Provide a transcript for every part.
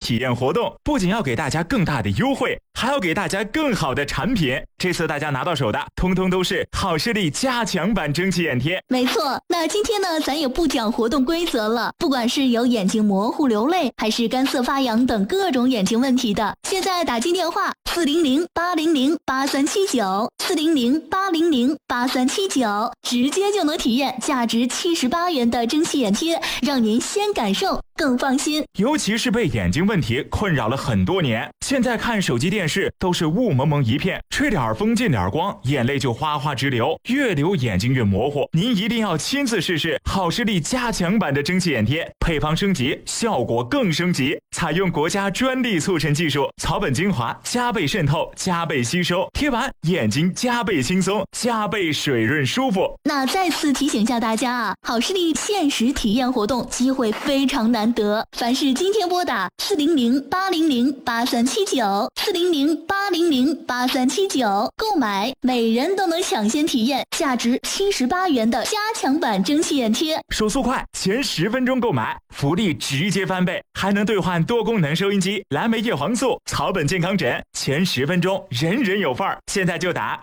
体验活动，不仅要给大家更大的优惠，还要给大家更好的产品。这次大家拿到手的通通都是好视力加强版蒸汽眼贴。 没错，那今天呢咱也不讲活动规则了，不管是有眼睛模糊流泪还是干涩发痒等各种眼睛问题的，现在打进电话400-800-8379，400-800-8379，直接就能体验价值78元的蒸汽眼贴，让您先感受更放心。 尤其是被眼睛问题困扰了很多年，现在看手机电视都是雾蒙蒙一片，吹点风进点光，眼泪就哗哗直流，越流眼睛越模糊。您一定要亲自试试好视力加强版的蒸汽眼贴，配方升级，效果更升级，采用国家专利促成技术，草本精华加倍渗透，加倍吸收，贴完眼睛加倍轻松，加倍水润舒服。 那再次提醒下大家啊，好视力限时体验活动机会非常难得，凡是今天拨打400-800-8379，400-800-8379购买，每人都能抢先体验价值78元的加强版蒸汽眼贴。 手速快，前10分钟购买，福利直接翻倍，还能兑换多功能收音机、蓝莓叶黄素、草本健康枕，前10分钟人人有份儿。现在就打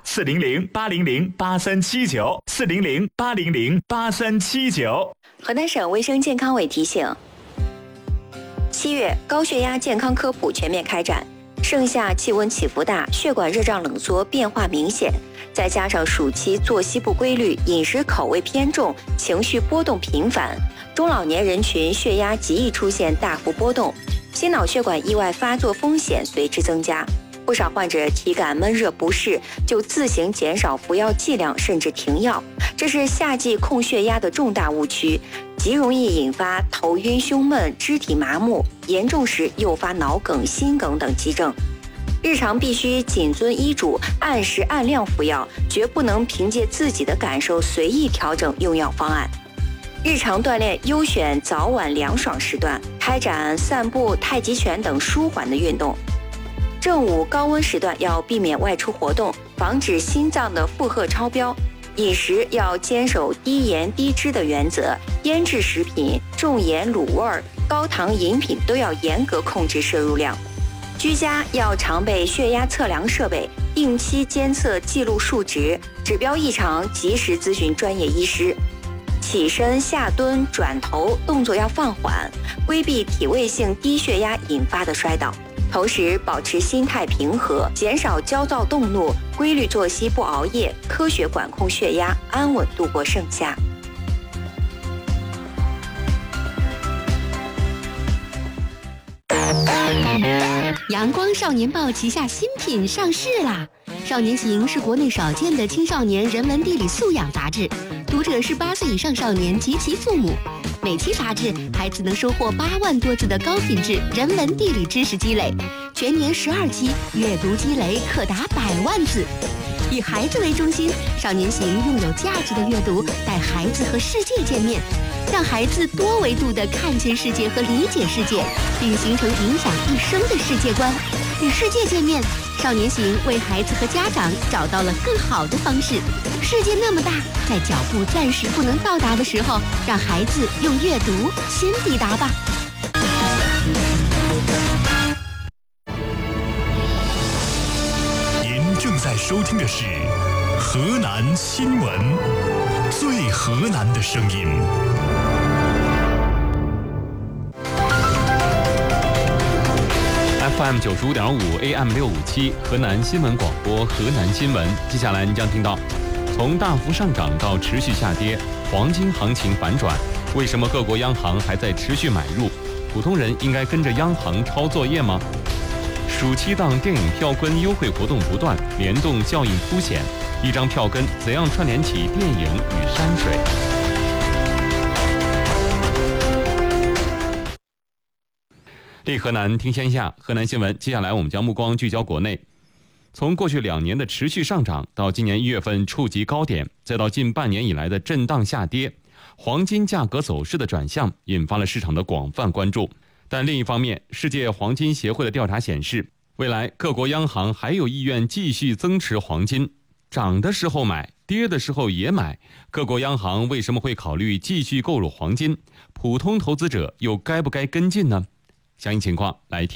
400-800-8379，400-800-8379。 河南省卫生健康委提醒，7月高血压健康科普全面开展。盛夏气温起伏大，血管热胀冷缩变化明显，再加上暑期作息不规律、饮食口味偏重、情绪波动频繁，中老年人群血压极易出现大幅波动，心脑血管意外发作风险随之增加。不少患者体感闷热不适，就自行减少服药剂量，甚至停药，这是夏季控血压的重大误区，极容易引发头晕、胸闷、肢体麻木，严重时诱发脑梗、心梗等急症。日常必须谨遵医嘱，按时按量服药，绝不能凭借自己的感受随意调整用药方案。日常锻炼优选早晚凉爽时段，开展散步、太极拳等舒缓的运动。正午高温时段要避免外出活动，防止心脏的负荷超标。饮食要坚守低盐低脂的原则，腌制食品、重盐卤味、高糖饮品都要严格控制摄入量。居家要常备血压测量设备，定期监测记录数值，指标异常及时咨询专业医师。起身、下蹲、转头动作要放缓，规避体位性低血压引发的摔倒。同时保持心态平和，减少焦躁动怒，规律作息，不熬夜，科学管控血压，安稳度过盛夏。 阳光少年报旗下新品上市啦！少年行是国内少见的青少年人文地理素养杂志，读者是8岁以上少年及其父母。每期杂志，孩子能收获8万多字的高品质人文地理知识积累，全年12期，阅读积累可达100万字。以孩子为中心，少年行用有价值的阅读带孩子和世界见面，让孩子多维度地看见世界和理解世界，并形成影响一生的世界观。与世界见面，少年行为孩子和家长找到了更好的方式。世界那么大，在脚步暂时不能到达的时候，让孩子用阅读先抵达吧。 您正在收听的是河南新闻，最河南的声音。 FM 95.5 AM 657河南新闻广播河南新闻。接下来您将听到，从大幅上涨到持续下跌，黄金行情反转，为什么各国央行还在持续买入？普通人应该跟着央行抄作业吗？暑期档电影票根优惠活动不断，联动效应凸显，一张票根怎样串联起电影与山水？立河南听天下，河南新闻。接下来我们将目光聚焦国内。从过去2年的持续上涨，到今年1月份触及高点，再到近半年以来的震荡下跌，黄金价格走势的转向引发了市场的广泛关注。但另一方面，世界黄金协会的调查显示，未来各国央行还有意愿继续增持黄金，涨的时候买，跌的时候也买。各国央行为什么会考虑继续购入黄金？普通投资者又该不该跟进呢？详细情况来听。